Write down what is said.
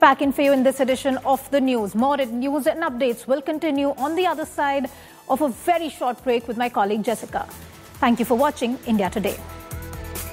Back in for you in this edition of the news. More news and updates will continue on the other side of a very short break with my colleague Jessica. Thank you for watching India Today.